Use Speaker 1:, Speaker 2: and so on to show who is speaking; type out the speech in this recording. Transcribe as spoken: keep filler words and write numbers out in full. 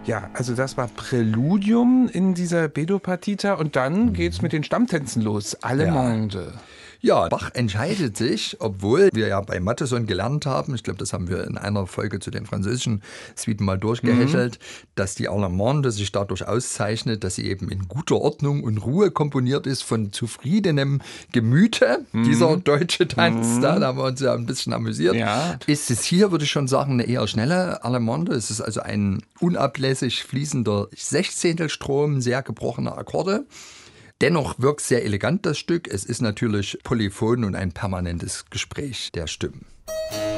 Speaker 1: Ja, also das war Präludium in dieser Bedo Partita und dann geht's mit den Stammtänzen los. Allemande.
Speaker 2: Ja, Bach entscheidet sich, obwohl wir ja bei Mattheson gelernt haben, ich glaube, das haben wir in einer Folge zu den französischen Suiten mal durchgehechelt, mhm. dass die Allemande sich dadurch auszeichnet, dass sie eben in guter Ordnung und Ruhe komponiert ist, von zufriedenem Gemüte. Mhm. Dieser deutsche Tanz, mhm. da, da haben wir uns ja ein bisschen amüsiert. Ja. Ist es hier, würde ich schon sagen, eine eher schnelle Allemande. Es ist also ein unablässig fließender Sechzehntelstrom, sehr gebrochene Akkorde. Dennoch wirkt sehr elegant das Stück. Es ist natürlich polyphon und ein permanentes Gespräch der Stimmen.